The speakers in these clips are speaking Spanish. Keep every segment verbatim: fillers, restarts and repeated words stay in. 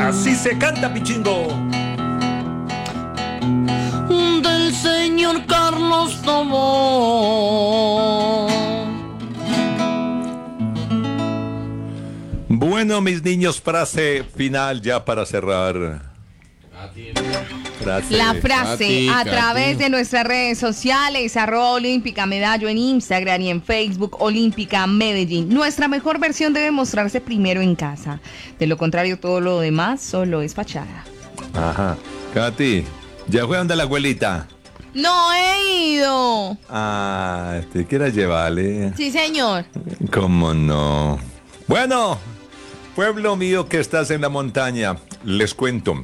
Así se canta, Pichingo. Del señor Carlos Tobón. Bueno, mis niños, frase final ya para cerrar. Frase. La frase Katy, a Katy. través de nuestras redes sociales, arroba olímpica medallo en Instagram y en Facebook, Olímpica Medellín. Nuestra mejor versión debe mostrarse primero en casa. De lo contrario, todo lo demás solo es fachada. Ajá. Katy, ¿ya fue donde la abuelita? No he ido. Ah, te quieras llevarle. Sí, señor. ¿Cómo no? Bueno, pueblo mío que estás en la montaña, les cuento.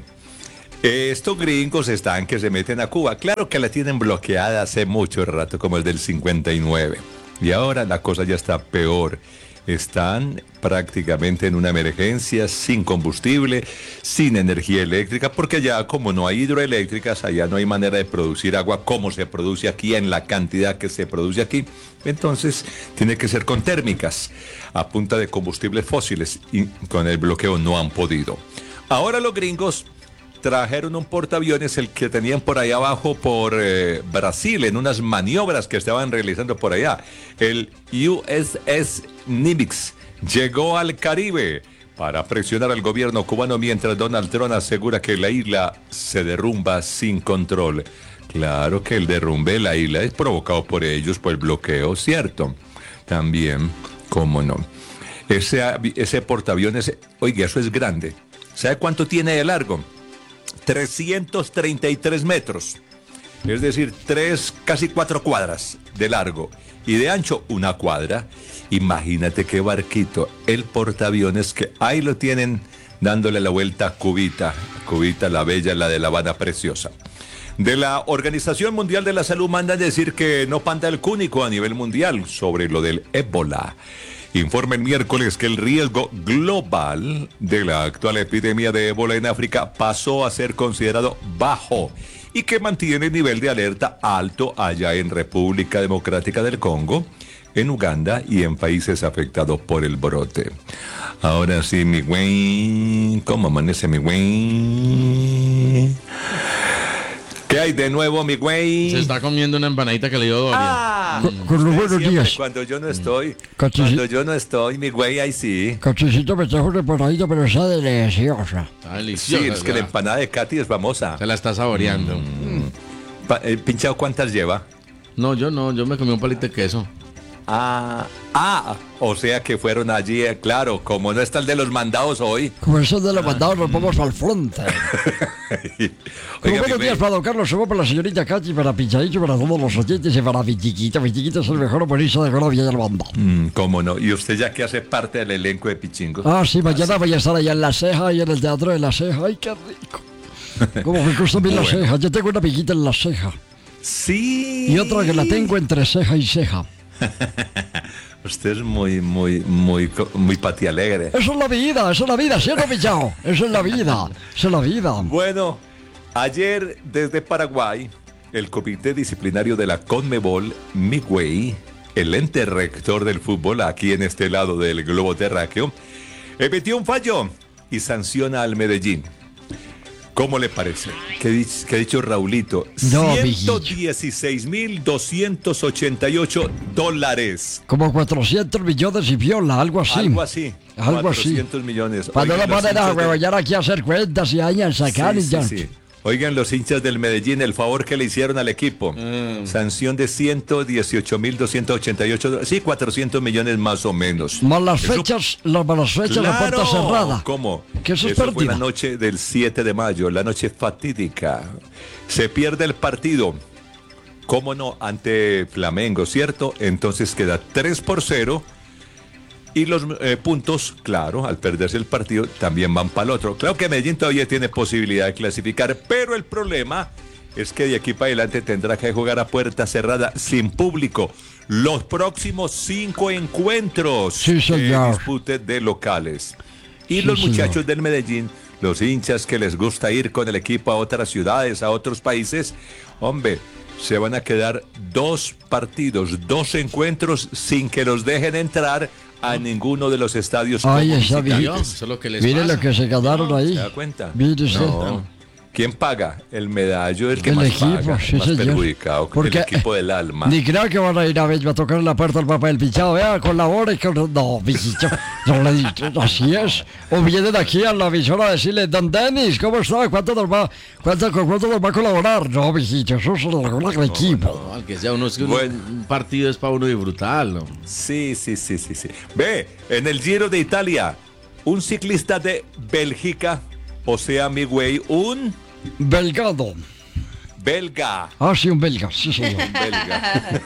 Eh, Estos gringos están que se meten a Cuba. Claro que la tienen bloqueada hace mucho rato, como el del cincuenta y nueve. Y ahora la cosa ya está peor. Están prácticamente en una emergencia, sin combustible, sin energía eléctrica, porque allá como no hay hidroeléctricas, allá no hay manera de producir agua como se produce aquí, en la cantidad que se produce aquí. Entonces tiene que ser con térmicas, a punta de combustibles fósiles, y con el bloqueo no han podido. Ahora los gringos trajeron un portaaviones, el que tenían por ahí abajo por eh, Brasil, en unas maniobras que estaban realizando por allá. El U S S Nimitz llegó al Caribe para presionar al gobierno cubano mientras Donald Trump asegura que la isla se derrumba sin control. Claro que el derrumbe de la isla es provocado por ellos, por el bloqueo, ¿cierto? También, cómo no. Ese, avi- ese portaaviones, oiga, eso es grande. ¿Sabe cuánto tiene de largo? trescientos treinta y tres metros, es decir, tres, casi cuatro cuadras de largo y de ancho una cuadra. Imagínate qué barquito, el portaaviones, que ahí lo tienen dándole la vuelta a Cubita, Cubita la bella, la de La Habana preciosa. De la Organización Mundial de la Salud mandan decir que no panda el cúnico a nivel mundial sobre lo del ébola. Informa el miércoles que el riesgo global de la actual epidemia de ébola en África pasó a ser considerado bajo y que mantiene el nivel de alerta alto allá en República Democrática del Congo, en Uganda y en países afectados por el brote. Ahora sí, mi güey, ¿cómo amanece mi güey? ¿Qué hay de nuevo, mi güey? Se está comiendo una empanadita que le dio Doria. Ah, Con- con los buenos siempre, días. Cuando yo no estoy, Cachici- cuando yo no estoy, mi güey, ahí sí. Cachecito me trajo una empanadita, pero está deliciosa. Está Sí, deliciosa. es que la empanada de Katy es famosa. Se la está saboreando. Pa- eh, Pinchado, ¿cuántas lleva? No, yo no, yo me comí un palito de queso. Ah, ah, o sea que fueron allí, eh, claro, como no está el de los mandados hoy. Como eso de los mandados, nos vamos al frente. Como Oiga, buenos mi días güey, para don Carlos, somos para la señorita Katy, para Pinchadito, para todos los oyentes y para mi chiquita. Mi chiquita es el mejor humorista de Colombia y el banda. mm, cómo no, y usted ya que hace parte del elenco de Pichingo. Ah, sí, mañana voy a estar allá en La Ceja y en el Teatro de La Ceja. ¡Ay, qué rico! Como me gusta a mí La Bueno. Ceja. Yo tengo una amiguita en La Ceja Sí. y otra que la tengo entre ceja y ceja. Usted es muy, muy, muy, co- muy pati alegre. Eso es la vida, eso es la vida, ¿cierto, Pichao? Eso es la vida, eso es la vida. Bueno, ayer desde Paraguay, el Comité Disciplinario de la CONMEBOL, Migüey, el ente rector del fútbol aquí en este lado del globo terráqueo, emitió un fallo y sanciona al Medellín. ¿Cómo le parece? ¿Qué, di- qué ha dicho Raulito? No, ciento dieciséis mil doscientos ochenta y ocho dólares. Como cuatrocientos millones y viola, algo así. Algo así. Algo así. cuatrocientos millones. Cuando Oigan, lo los ponen a hinchas del- huevollar aquí a hacer cuentas y ahí a sacar Sí, y sí, ya. sí. Oigan, los hinchas del Medellín, el favor que le hicieron al equipo. Mm. Sanción de ciento dieciocho mil doscientos ochenta y ocho dólares. Sí, cuatrocientos millones más o menos. Más las Eso- fechas, las malas fechas, la puerta ¡Claro! cerrada. ¿Cómo? Que eso es fue pérdida. la noche del siete de mayo, la noche fatídica. Se pierde el partido. ¿Cómo no? Ante Flamengo, ¿cierto? Entonces queda tres por cero. Y los eh, puntos, claro, al perderse el partido, también van para el otro. Claro que Medellín todavía tiene posibilidad de clasificar, pero el problema es que de aquí para adelante tendrá que jugar a puerta cerrada, sin público, los próximos cinco encuentros Sí, que señor. dispute de locales. Y Sí, los señor. muchachos del Medellín, los hinchas que les gusta ir con el equipo a otras ciudades, a otros países, hombre, se van a quedar dos partidos, dos encuentros sin que los dejen entrar a ninguno de los estadios. Ay, como esa visitantes. Yo, eso es lo que les Mire pasa. lo que se ganaron ahí. ¿Se da cuenta? Mire usted. No. ¿Quién paga? El medallo, el que El más equipo, paga, sí, el más señor. perjudicado, Porque, el equipo del alma. Ni creo que van a ir a ver, va a tocar la puerta al papá del pichado. Vea, colabore. Con... No, mijito, no le he dicho, así es. O vienen aquí a la emisora a decirle, don Denis, ¿cómo está? ¿Cuánto nos va, cuánto, con cuánto nos va a colaborar? No, mijito, eso se lo regula el equipo. No, al que sea uno, es que un, Bueno. un partido es para uno disfrutar, ¿no? Sí, sí, sí, sí, sí. Ve, en el Giro de Italia, un ciclista de Bélgica, o sea, mi güey, un Belgado. belga. Ah, sí, un belga, sí, señor. belga.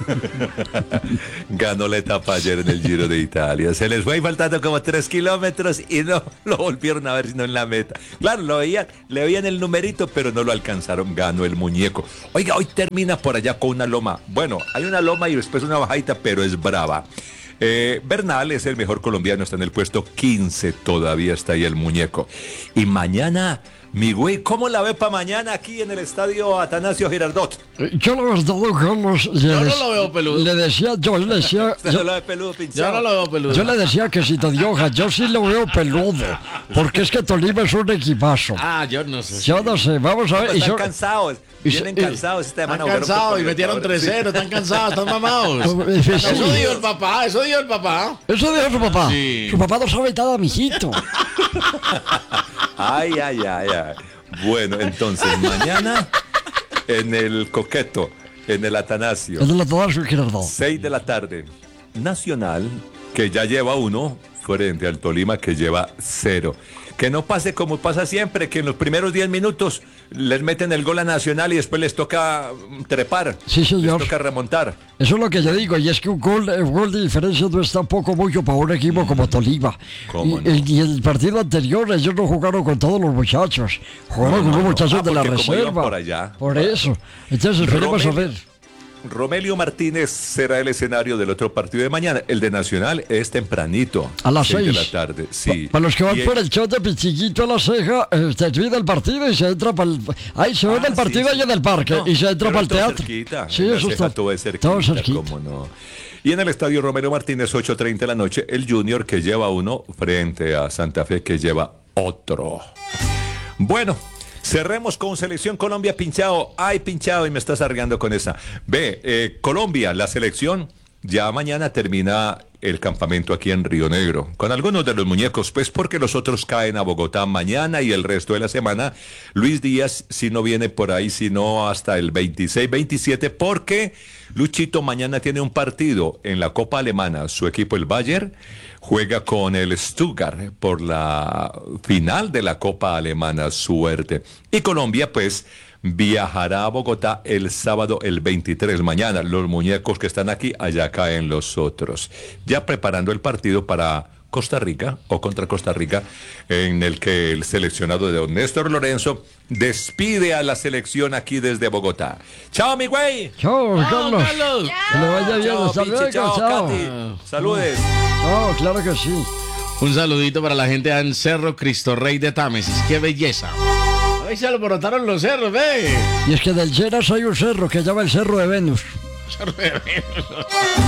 Ganó la etapa ayer en el Giro de Italia. Se les fue faltando como tres kilómetros y no lo volvieron a ver sino en la meta. Claro, lo veían, le veían el numerito, pero no lo alcanzaron. Ganó el muñeco. Oiga, hoy termina por allá con una loma. Bueno, hay una loma y después una bajadita, pero es brava. Eh, Bernal es el mejor colombiano, está en el puesto quince, todavía está ahí el muñeco. Y mañana, mi güey, ¿cómo la ve para mañana aquí en el estadio Atanasio Girardot? Eh, Yo la verdad, don Carlos, le, Yo no des- lo veo peludo. le decía, yo le decía, ¿Usted yo, no lo ve peludo, Yo pinchado? no lo veo peludo. yo le decía que si te dio hoja, yo sí lo veo peludo, porque es que Tolima es un equipazo. Ah, yo no sé. Yo no sé, vamos a ver. y Están yo- cansados, y- vienen y- cansados esta Están semana. jugaron cansados con y metieron Libertadores, tres cero, están cansados, están mamados. Eh, sí. Eso dijo el papá, eso dijo el papá. Eso dijo su papá. Sí. Su papá no sabe nada, mijito. sí. Ay, ay, ay, ay. Bueno, entonces, mañana en el Coqueto, en el Atanasio, Es de la toda su Girardot. seis de la tarde, Nacional, que ya lleva uno, frente al Tolima, que lleva cero. Que no pase como pasa siempre, que en los primeros diez minutos les meten el gol a Nacional y después les toca mm, trepar. Sí, señor. Les toca remontar. Eso es lo que yo digo, y es que un gol, un gol de diferencia no es tampoco mucho para un equipo como Tolima. ¿Cómo Y, no? y el partido anterior ellos no jugaron con todos los muchachos, jugaron con los muchachos Ah, de la porque como iban reserva. por allá. Por eso. Entonces esperemos a Romel- ver. Romelio Martínez será el escenario del otro partido de mañana. El de Nacional es tempranito. A las seis de seis. la tarde. Sí. Para los que van Y el- por el show de pichiquito a la ceja, eh, se olvida el partido y se entra para el... Ahí se ve Ah, el partido sí, ahí sí. en el parque No, y se entra pero para el todo teatro. cerquita, Sí, en la eso ceja está. todo es cerquita, Todo cerquita. cómo no. Y en el estadio Romero Martínez, ocho treinta de la noche, el Junior que lleva uno frente a Santa Fe que lleva otro. Bueno, cerremos con Selección Colombia, pinchado. Ay, pinchado, y me estás arriando con esa. Ve, eh, Colombia, la selección, ya mañana termina el campamento aquí en Río Negro, con algunos de los muñecos, pues porque los otros caen a Bogotá mañana y el resto de la semana. Luis Díaz, si no viene por ahí, sino hasta el veintiséis, veintisiete, porque Luchito mañana tiene un partido en la Copa Alemana. Su equipo, el Bayern, juega con el Stuttgart por la final de la Copa Alemana. Suerte. Y Colombia, pues, viajará a Bogotá el sábado, el veintitrés, mañana. Los muñecos que están aquí, allá caen los otros. Ya preparando el partido para Costa Rica o contra Costa Rica, en el que el seleccionado de don Néstor Lorenzo despide a la selección aquí desde Bogotá. ¡Chao, mi güey! Chao, Carlos. Carlos. Que le vaya bien. Chao, Hasta Pichi, luego. chao, Chao. Katy. Saludes. No, claro que sí. Un saludito para la gente en Cerro Cristo Rey de Támesis. ¡Qué belleza! Ahí se lo brotaron los cerros, ve. Y es que del Lleras hay un cerro que se llama el Cerro de Venus. Cerro de Venus.